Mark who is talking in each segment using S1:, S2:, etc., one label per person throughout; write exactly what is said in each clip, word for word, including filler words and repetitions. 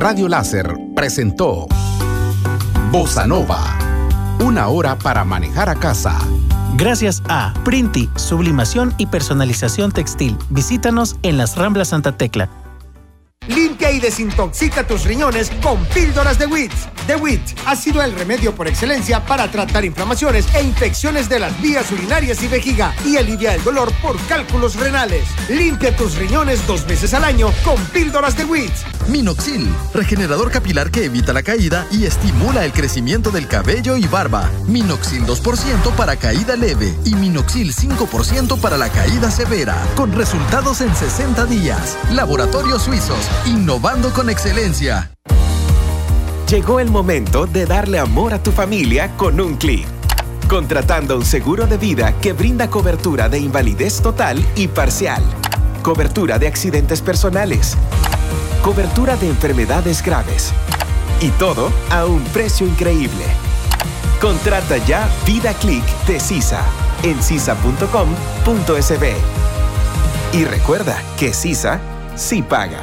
S1: Radio Láser presentó Bossa Nova, una hora para manejar a casa.
S2: Gracias a Printi, sublimación y personalización textil. Visítanos en las Ramblas Santa Tecla.
S3: Limpia y desintoxica tus riñones con píldoras de W I T. The W I T ha sido el remedio por excelencia para tratar inflamaciones e infecciones de las vías urinarias y vejiga y alivia el dolor por cálculos renales. Limpia tus riñones dos veces al año con píldoras de W I T.
S4: Minoxil, regenerador capilar que evita la caída y estimula el crecimiento del cabello y barba. Minoxil dos por ciento para caída leve y Minoxil cinco por ciento para la caída severa. Con resultados en sesenta días. Laboratorios Suizos, innovando con excelencia.
S5: Llegó el momento de darle amor a tu familia con un clic. Contratando un seguro de vida que brinda cobertura de invalidez total y parcial. Cobertura de accidentes personales. Cobertura de enfermedades graves. Y todo a un precio increíble. Contrata ya Vida Click de CISA en cisa punto com punto es be. Y recuerda que CISA sí paga.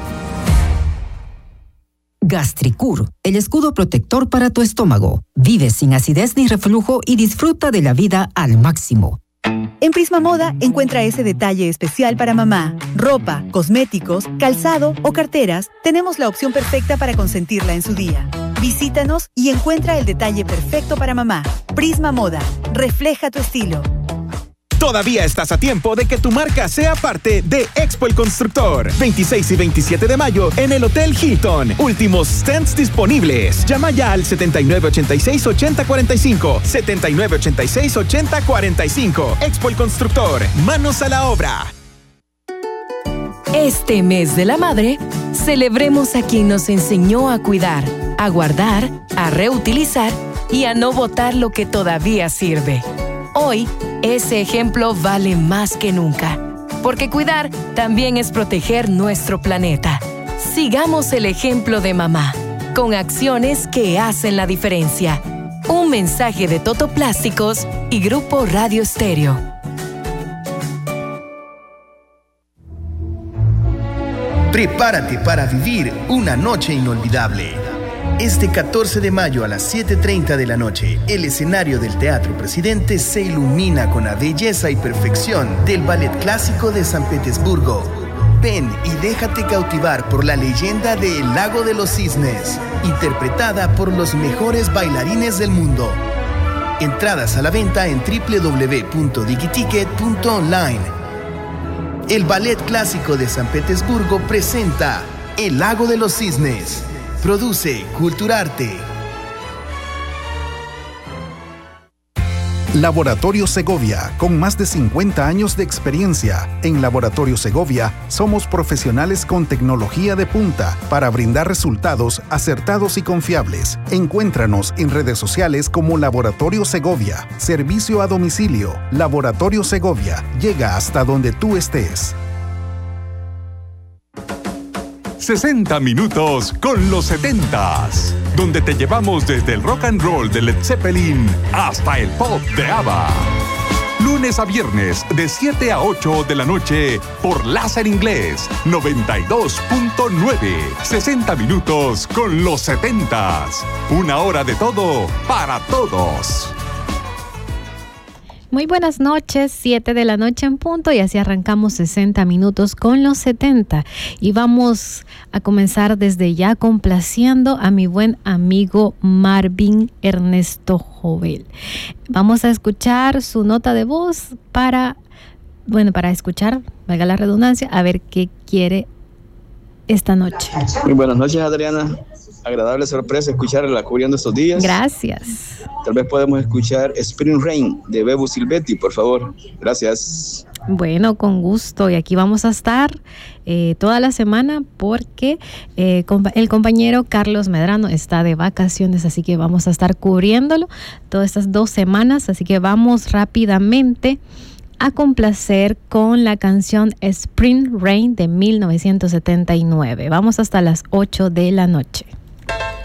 S6: Gastricur, el escudo protector para tu estómago. Vive sin acidez ni reflujo y disfruta de la vida al máximo.
S7: En Prisma Moda encuentra ese detalle especial para mamá. Ropa, cosméticos, calzado o carteras, tenemos la opción perfecta para consentirla en su día. Visítanos y encuentra el detalle perfecto para mamá. Prisma Moda, refleja tu estilo.
S5: Todavía estás a tiempo de que tu marca sea parte de Expo El Constructor. veintiséis y veintisiete de mayo en el Hotel Hilton. Últimos stands disponibles. Llama ya al setenta y nueve ochenta y seis ochenta cuarenta y cinco. setenta y nueve ochenta y seis ochenta cuarenta y cinco. Expo El Constructor. Manos a la obra.
S8: Este mes de la madre, celebremos a quien nos enseñó a cuidar, a guardar, a reutilizar y a no botar lo que todavía sirve. Hoy, ese ejemplo vale más que nunca, porque cuidar también es proteger nuestro planeta. Sigamos el ejemplo de mamá, con acciones que hacen la diferencia. Un mensaje de Toto Plásticos y Grupo Radio Estéreo.
S9: Prepárate para vivir una noche inolvidable. Este catorce de mayo a las siete y treinta de la noche, el escenario del Teatro Presidente se ilumina con la belleza y perfección del Ballet Clásico de San Petersburgo. Ven y déjate cautivar por la leyenda de El Lago de los Cisnes, interpretada por los mejores bailarines del mundo. Entradas a la venta en doble u doble u doble u punto digiticket punto online. El Ballet Clásico de San Petersburgo presenta El Lago de los Cisnes. Produce Culturarte.
S1: Laboratorio Segovia, con más de cincuenta años de experiencia. En Laboratorio Segovia somos profesionales con tecnología de punta para brindar resultados acertados y confiables. Encuéntranos en redes sociales como Laboratorio Segovia. Servicio a domicilio. Laboratorio Segovia llega hasta donde tú estés.
S10: sesenta minutos con los setentas, donde te llevamos desde el rock and roll de Led Zeppelin hasta el pop de ABBA. Lunes a viernes de siete a ocho de la noche por Láser Inglés noventa y dos punto nueve. sesenta minutos con los setentas. Una hora de todo para todos.
S11: Muy buenas noches, siete de la noche en punto, y así arrancamos sesenta minutos con los setenta. Y vamos a comenzar desde ya complaciendo a mi buen amigo Marvin Ernesto Jovel. Vamos a escuchar su nota de voz para, bueno, para escuchar, valga la redundancia, a ver qué quiere esta noche.
S12: Muy buenas noches, Adriana. Agradable sorpresa escucharla cubriendo estos días.
S11: Gracias.
S12: Tal vez podemos escuchar Spring Rain de Bebo Silvetti, por favor. Gracias.
S11: Bueno, con gusto. Y aquí vamos a estar eh, toda la semana porque eh, el compañero Carlos Medrano está de vacaciones, así que vamos a estar cubriéndolo todas estas dos semanas. Así que vamos rápidamente a complacer con la canción Spring Rain de mil novecientos setenta y nueve. Vamos hasta las ocho de la noche.